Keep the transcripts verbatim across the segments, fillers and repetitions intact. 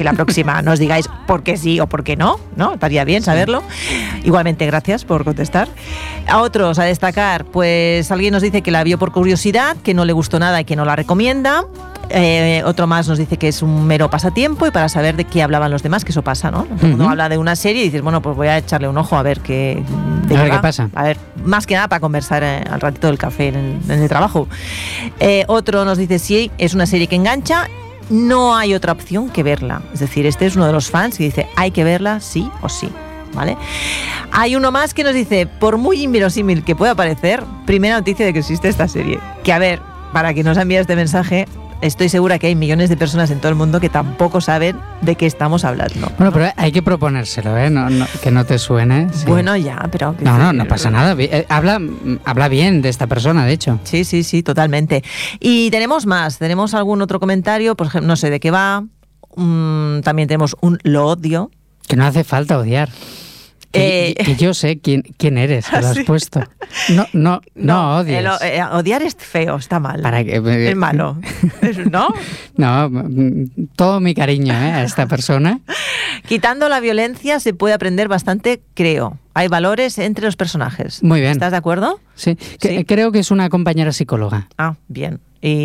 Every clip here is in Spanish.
que la próxima nos digáis por qué sí o por qué no, ¿no? Estaría bien saberlo. Igualmente, gracias por contestar. A otros, a destacar, pues alguien nos dice que la vio por curiosidad, que no le gustó nada y que no la recomienda. Eh, otro más nos dice que es un mero pasatiempo y para saber de qué hablaban los demás, que eso pasa, ¿no? Uno uh-huh. habla de una serie y dices, bueno, pues voy a echarle un ojo a ver qué, de a ver qué pasa. A ver, más que nada para conversar eh, al ratito del café en el, en el trabajo. Eh, otro nos dice, sí, es una serie que engancha, no hay otra opción que verla. Es decir, este es uno de los fans que dice, hay que verla sí o sí. ¿Vale? Hay uno más que nos dice, por muy inverosímil que pueda parecer, primera noticia de que existe esta serie. Que a ver, para que nos envíe este mensaje, estoy segura que hay millones de personas en todo el mundo que tampoco saben de qué estamos hablando. Bueno, pero hay que proponérselo, ¿eh? No, no, que no te suene. Sí. Bueno, ya, pero... No, no, no pasa nada. Eh, habla, habla bien de esta persona, de hecho. Sí, sí, sí, totalmente. Y tenemos más. Tenemos algún otro comentario, por ejemplo, no sé de qué va. Um, también tenemos un lo odio. Que no hace falta odiar. Que, eh, que yo sé quién, quién eres, que lo has ¿sí? puesto. No, no, no, no odies. El, eh, odiar es feo, está mal. Para que, eh, es malo. ¿No? No, todo mi cariño ¿eh? a esta persona. Quitando la violencia se puede aprender bastante, creo. Hay valores entre los personajes. Muy bien. ¿Estás de acuerdo? Sí. Que, ¿Sí? Creo que es una compañera psicóloga. Ah, bien.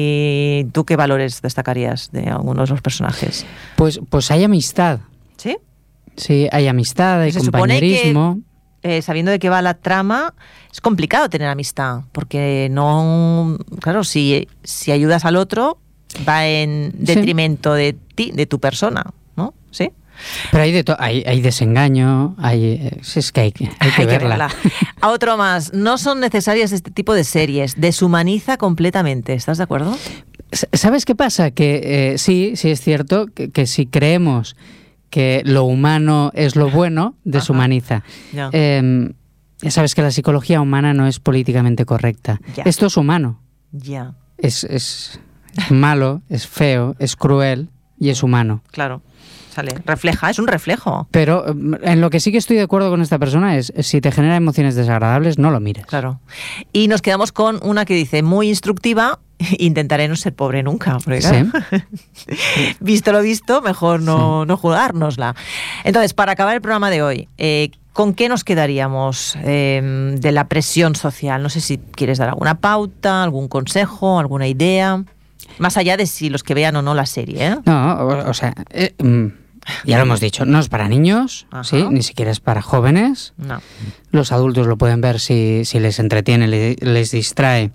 ¿Y tú qué valores destacarías de algunos de los personajes? Pues, pues hay amistad. ¿Sí? Sí, hay amistad, hay se compañerismo. Supone que, eh, sabiendo de qué va la trama, es complicado tener amistad, porque no, claro, si, si ayudas al otro, va en detrimento sí. de ti, de tu persona, ¿no? ¿Sí? Pero hay de to- hay, hay desengaño, hay, es que hay, hay que hay verla. Que verla. A otro más, no son necesarias este tipo de series, deshumaniza completamente, ¿estás de acuerdo? ¿Sabes qué pasa? Que eh, sí, sí es cierto, que, que si creemos que lo humano es lo bueno, deshumaniza. Ya. Eh, sabes que la psicología humana no es políticamente correcta. Ya. Esto es humano. Ya. Es, es, es malo, es feo, es cruel y es humano. Claro. Sale. Refleja, es un reflejo. Pero en lo que sí que estoy de acuerdo con esta persona es, si te genera emociones desagradables, no lo mires. Claro. Y nos quedamos con una que dice, muy instructiva, intentaré no ser pobre nunca. Porque, claro, sí. visto lo visto, mejor no, sí. no jugárnosla. Entonces, para acabar el programa de hoy, eh, ¿con qué nos quedaríamos eh, de la presión social? No sé si quieres dar alguna pauta, algún consejo, alguna idea, más allá de si los que vean o no la serie, ¿eh? No, o, o sea... Eh, mm. Ya lo hemos dicho, no es para niños, ¿sí? Ni siquiera es para jóvenes. No. Los adultos lo pueden ver si, si les entretiene, les, les distrae.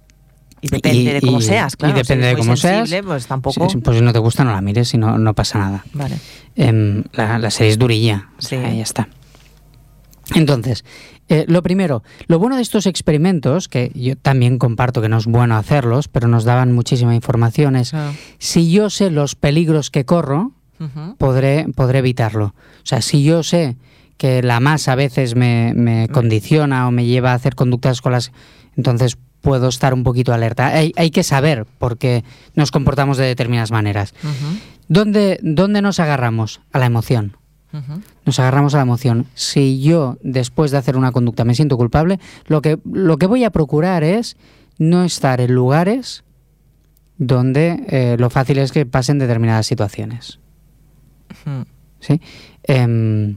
Y depende y, de cómo y, seas, claro. Y depende si de cómo seas. Pues tampoco. Si, pues si no te gusta, no la mires y no, no pasa nada. Vale. Eh, la, la serie es durilla. Sí. O sea, ya está. Entonces, eh, lo primero, lo bueno de estos experimentos, que yo también comparto que no es bueno hacerlos, pero nos daban muchísima información, es Ah. si yo sé los peligros que corro, Uh-huh. Podré, podré evitarlo. O sea, si yo sé que la masa a veces me, me condiciona o me lleva a hacer conductas con las... Entonces puedo estar un poquito alerta. Hay, hay que saber por qué nos comportamos de determinadas maneras. Uh-huh. ¿Dónde, ¿Dónde nos agarramos? A la emoción. Uh-huh. Nos agarramos a la emoción. Si yo, después de hacer una conducta, me siento culpable, lo que, lo que voy a procurar es no estar en lugares donde eh, lo fácil es que pasen determinadas situaciones. ¿Sí? Eh,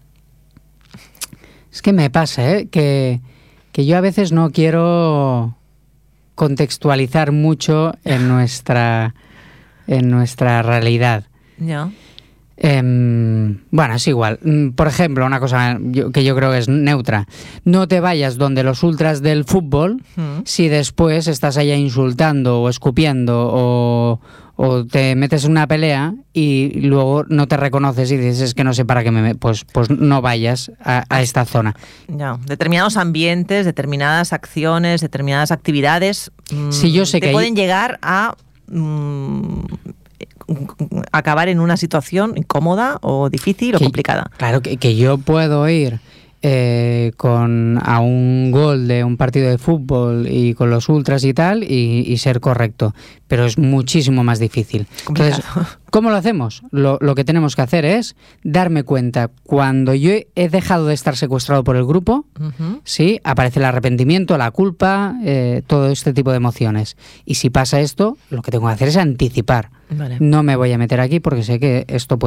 es que me pasa, ¿eh? Que, que yo a veces no quiero contextualizar mucho en nuestra, en nuestra realidad. No. Eh, bueno, es igual. Por ejemplo, una cosa que yo creo que es neutra. No te vayas donde los ultras del fútbol uh-huh. si después estás allá insultando o escupiendo o... o te metes en una pelea y luego no te reconoces y dices, es que no sé para qué me... Pues, pues no vayas a, a esta zona. No, determinados ambientes, determinadas acciones, determinadas actividades sí, yo sé te que pueden hay... llegar a mmm, acabar en una situación incómoda o difícil que, o complicada. Claro, que, que yo puedo ir eh, con a un gol de un partido de fútbol y con los ultras y tal y, y ser correcto, pero es muchísimo más difícil. Complicado. Entonces, ¿cómo lo hacemos? Lo, lo que tenemos que hacer es darme cuenta cuando yo he dejado de estar secuestrado por el grupo, uh-huh. ¿sí? Aparece el arrepentimiento, la culpa, eh, todo este tipo de emociones. Y si pasa esto, lo que tengo que hacer es anticipar. Vale. No me voy a meter aquí porque sé que esto puede